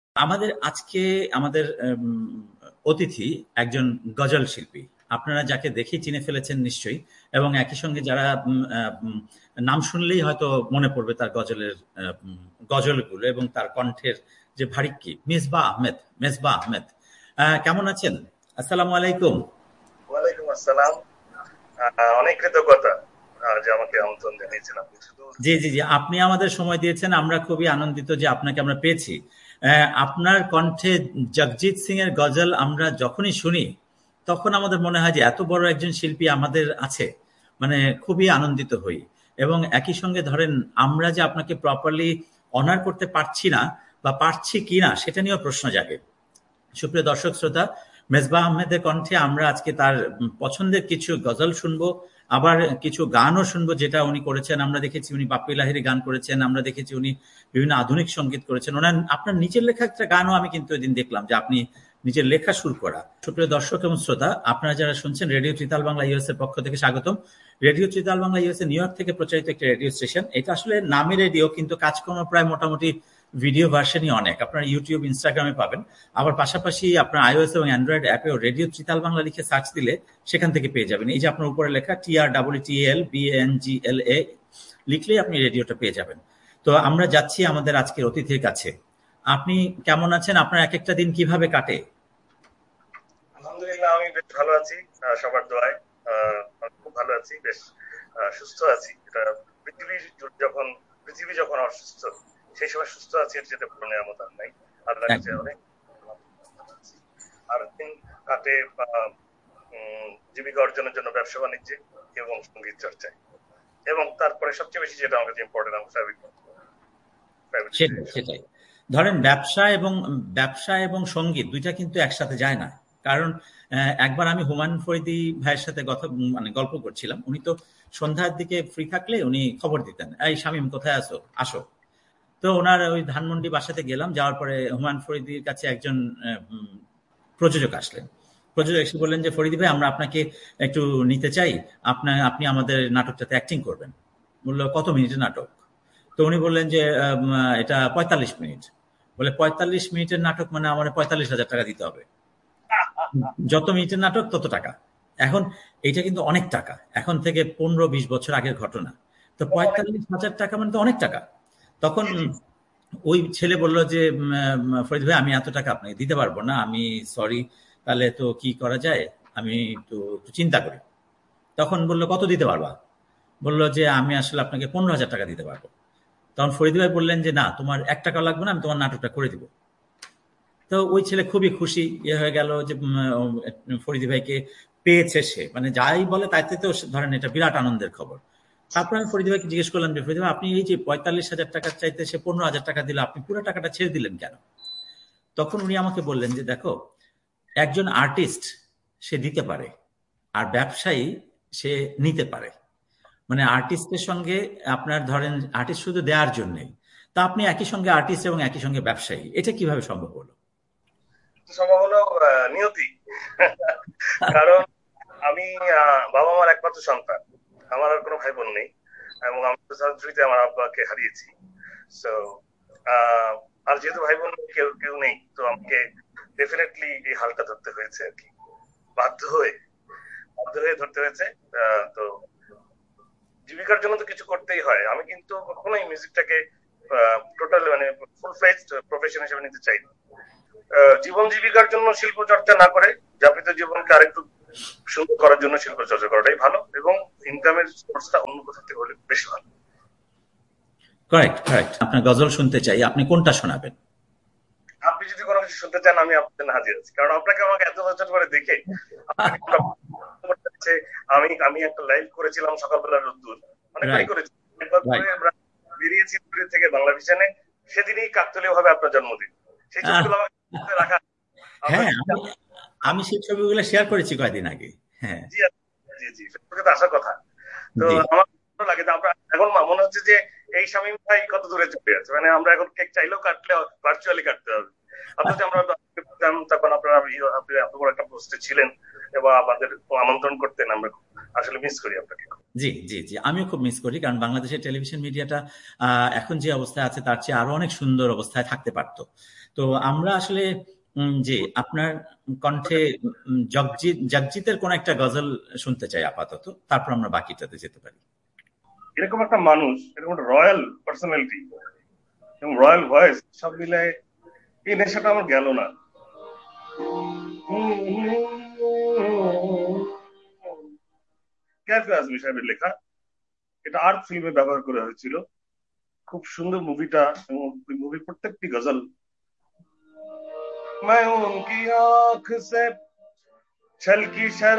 আমাদের আজকে আমাদের অতিথি একজন গজল শিল্পী। আপনারা যাকে দেখেই চিনে ফেলেছেন নিশ্চয়ই, এবং একই সঙ্গে যারা নাম শুনলেই হয়তো মনে পড়বে তার গজলগুলো এবং তার কণ্ঠের যে ভারিক্কি, মেজবা আহমেদ। মেজবা আহমেদ, কেমন আছেন? আসসালামু আলাইকুম। ওয়ালাইকুম আসসালাম। অনেক কৃতজ্ঞতা যে আমাকে আমন্ত্রণ জানিয়েছেন আপনি। শুধু জি, জি, জি। আপনি আমাদের সময় দিয়েছেন। আমরা খুবই আনন্দিত যে আপনাকে আমরা পেয়েছি। আপনার কণ্ঠে জগজিৎ সিং এর গজল আমরা যখনই শুনি, তখন আমাদের মনে হয় যে এত বড় একজন শিল্পী আমাদের আছে। মানে খুবই আনন্দিত হই। এবং একই সঙ্গে ধরেন আমরা যে আপনাকে প্রপারলি অনার করতে পারছি না বা পারছি কিনা সেটা নিয়েও প্রশ্ন জাগে। সুপ্রিয় দর্শক শ্রোতা, মেজবাহ আহমেদের কণ্ঠে আমরা আজকে তার পছন্দের কিছু গজল শুনবো, আবার কিছু গানও শুনবো যেটা উনি করেছেন। আমরা দেখেছি উনি বাপ্পি লাহিড়ী গান করেছেন, আমরা দেখেছি উনি বিভিন্ন আধুনিক সঙ্গীত করেছেন। ওনার আপনার নিজের লেখা একটা গানও আমি কিন্তু ওই দিন দেখলাম যে আপনি নিজের লেখা শুরু করা। সুপ্রিয় দর্শক এবং শ্রোতা, আপনারা যারা শুনছেন রেডিও ত্রিতাল বাংলা ইউএস এর পক্ষ থেকে স্বাগতম। Radio tritaal Bangla US a new York থেকে প্রচারিত একটি রেডিও স্টেশন। এটা আসলে নামে রেডিও, কিন্তু কাজকর্ম প্রায় মোটামুটি ভিডিও ভার্সনই অনেক। আপনারা ইউটিউব, ইনস্টাগ্রামে পাবেন। আবার পাশাপাশি আপনার iOS এবং অ্যান্ড্রয়েড অ্যাপেও রেডিও ত্রিতাল বাংলা লিখে সার্চ দিলে সেখান থেকে পেয়ে যাবেন। এই যে আপনার উপরে লেখা TRTTALBANGLA লিখলেই আপনি রেডিওটা পেয়ে যাবেন। তো আমরা যাচ্ছি আমাদের আজকের অতিথির কাছে। আপনি কেমন আছেন? আপনার এক একটা দিন কিভাবে কাটে? আলহামদুলিল্লাহ, আমি বেশ ভালো আছি সবার দোয়ায়। আমি খুব ভালো আছি, বেশ সুস্থ আছি। এটা পৃথিবী যখন অসুস্থ, সেই সময় সুস্থ আছি, এর যেতে বড় নিয়ামত আর নাই। আল্লাহর কাছে একদম। অনেক আছি। আর দিন কাটে জীবিকা অর্জনের জন্য ব্যবসা বাণিজ্যে এবং সঙ্গীত চর্চায়, এবং তারপরে সবচেয়ে বেশি যেটা আমার কাছে ইম্পর্টেন্ট, আমার সেটাই, সেটাই। ধরেন ব্যবসা এবং সঙ্গীত ২ টা কিন্তু একসাথে যায় না। কারণ একবার আমি হুমায়ূন ফরিদী ভাইয়ের সাথে গল্প করছিলাম। উনি তো সন্ধ্যার দিকে ফ্রি থাকলে উনি খবর দিতেন, "এই শামীম কোথায় আছো? আসো।" তো উনার ওই ধানমন্ডি বাসাতে গেলাম। যাওয়ার পরে হুমায়ূন ফরিদীর কাছে একজন প্রযোজক আসলেন। প্রযোজক এসে বললেন যে, "ফরিদী ভাই, আমরা আপনাকে একটু নিতে চাই। আপনি আমাদের নাটকটাতে অ্যাক্টিং করবেন।" বলল, "কত মিনিটের নাটক?" তো উনি বললেন যে, "এটা ৪৫ মিনিট।" বলে, "৪৫ মিনিটের নাটক মানে আমার ৪৫,০০০ টাকা দিতে হবে। যত মিনিটের নাটক তত টাকা।" এখন এইটা কিন্তু অনেক টাকা। এখন থেকে ১৫-২০ বছর আগের ঘটনা। তো অনেক। ৪৫,০০০ টাকা মানে তো অনেক টাকা। তখন জি জি। ওই ছেলে বলল যে, "ফরিদ ভাই, আমি এত টাকা আপনাকে দিতে পারবো না। আমি সরি। তাহলে তো কি করা যায়? আমি একটু চিন্তা করি।" তখন বলল, "কত দিতে পারবা?" বলল যে, "আমি আসলে আপনাকে ১৫,০০০ টাকা দিতে পারবো।" তখন ফরিদ ভাই বললেন যে, "না, তোমার ৳১ লাগবে না, আমি তোমার নাটকটা করে দিব।" তো ওই ছেলে খুবই খুশি হয়ে গেল যে ফরিদী ভাইকে পেয়েছে সে। মানে যাই বলে তাইতে তো ধরেন এটা বিরাট আনন্দের খবর। তারপর আমি ফরিদী ভাইকে জিজ্ঞেস করলাম যে, "ফরিদী ভাই, আপনি এই যে ৪৫,০০০ টাকার চাইতে সে ১৫,০০০ টাকা দিল, আপনি পুরো টাকাটা ছেড়ে দিলেন কেন?" তখন উনি আমাকে বললেন যে, "দেখো, একজন আর্টিস্ট সে দিতে পারে, আর ব্যবসায়ী সে নিতে পারে। মানে আর্টিস্টের সঙ্গে আপনার ধরেন আর্টিস্ট শুধু দেওয়ার জন্যই। তা আপনি একই সঙ্গে আর্টিস্ট এবং একই সঙ্গে ব্যবসায়ী। এটা কিভাবে সম্ভব হলো?" সম্ভব হলো নিয়তি। কারণ আমি বাবা মার একমাত্র সন্তান। আমার আর কোনো ভাই বোন নেই, এবং আমি 2003-তে আমার আব্বাকে হারিয়েছি। সো আর যেহেতু ভাই বোন কেউ কেউ নেই, তো আমাকে ডেফিনেটলি এই হালটা ধরতে হয়েছে আর কি। বাধ্য হয়ে বাধ্য হয়ে ধরতে হয়েছে। তো জীবিকার জন্য তো কিছু করতেই হয়। আমি কিন্তু কখনোই মিউজিকটাকে টোটাল মানে ফুল ফ্লেজড প্রফেশন হিসেবে নিতে চাই না। জীবন জীবিকার জন্য শিল্প চর্চা না করে যাপিত জীবনকে আরেকটু সুন্দর করার জন্য শিল্প চর্চা করাটাই ভালো, এবং ইনকামের সোর্সটা অন্য কোথা থেকে হলে বেশি ভালো। Correct, correct. আপনার গজল শুনতে চাই। আপনি কোনটা শোনাবেন? আপনি যদি কোনো কিছু শুনতে চান, আমি আপনার জন্য হাজির আছি। কারণ আপনাকে আমাকে এত বছর করে দেখে আপনাকে আমরা করতে হচ্ছে। আমি আমি একটা লাইভ করেছিলাম সকালবেলা রোদ্দুর, অনেকবারই রাইট, করেছি। একবার করে রাইট। আমরা বেরিয়েছি দূরে থেকে বাংলা ভিশনে, সেদিনই কাকতালীয় ভাবে আপনার জন্মদিন। সেই আহ, ছবিগুলো আমাকে রাখা। আমরা হ্যাঁ, আমি সেই ছবিগুলো শেয়ার করেছি কয়েকদিন আগে। হ্যাঁ, জি জি জি, ফেসবুকে তো আসার কথা। তো জি। আমার ভালো লাগে যে আমরা এখন মনে হচ্ছে যে এই শামীম ভাই কত দূরে চলে যাচ্ছে, মানে আমরা এখন কেক চাইলেও কাটলে ভার্চুয়ালি কাটতে হবে। অথচ আমরা তখন আপনি এত বড় একটা পোস্টে ছিলেন এবং আমাদের আমন্ত্রণ করতেন, আমরা আসলে মিস করি আপনাকে। জি, জি, জি। আমিও খুব মিস করি। কারণ বাংলাদেশের টেলিভিশন মিডিয়াটা এখন যে অবস্থায় আছে তার চেয়ে আরো অনেক সুন্দর অবস্থায় থাকতে পারত। তো আমরা আসলে জি, আপনার কণ্ঠে জগজিতের কোন একটা গজল শুনতে চাই আপাতত। তারপর আমরা বাকিটাতে যেতে পারি। এরকম একটা মানুষ, এরকম একটা রয়্যাল পার্সোনালিটি এবং রয়্যাল ভয়েস সব মিলায় এই নেশাটা আমার গেল না। ক্যাফে আজমি সাহেবের লেখা, এটা আর্ট ফিল্মে ব্যবহার করা হয়েছিল। খুব সুন্দর মুভিটা, এবং মুভির প্রত্যেকটি গজল, मैं उनकी आंख से छलकी शरारत